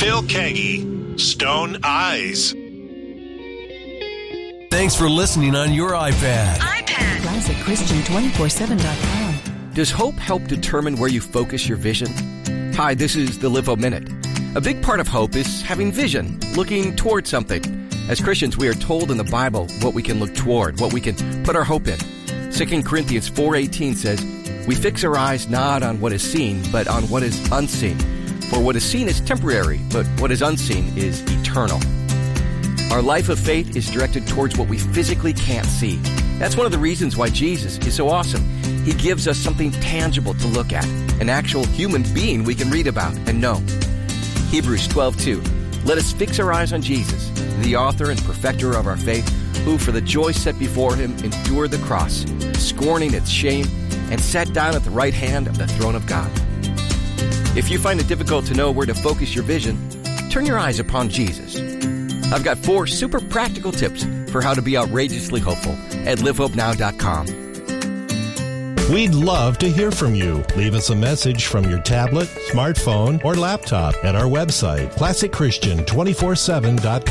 Phil Kagi, Stone Eyes. Thanks for listening on your iPad. ClassicChristian247.com. Does hope help determine where you focus your vision? Hi, this is the Live Hope Minute. A big part of hope is having vision, looking toward something. As Christians, we are told in the Bible what we can look toward, what we can put our hope in. 2 Corinthians 4:18 says, "We fix our eyes not on what is seen, but on what is unseen. For what is seen is temporary, but what is unseen is eternal." Our life of faith is directed towards what we physically can't see. That's one of the reasons why Jesus is so awesome. He gives us something tangible to look at, an actual human being we can read about and know. Hebrews 12:2, "Let us fix our eyes on Jesus, the author and perfecter of our faith, who for the joy set before him endured the cross, scorning its shame, and sat down at the right hand of the throne of God." If you find it difficult to know where to focus your vision, turn your eyes upon Jesus. I've got 4 super practical tips for how to be outrageously hopeful at livehopenow.com. We'd love to hear from you. Leave us a message from your tablet, smartphone, or laptop at our website, ClassicChristian247.com.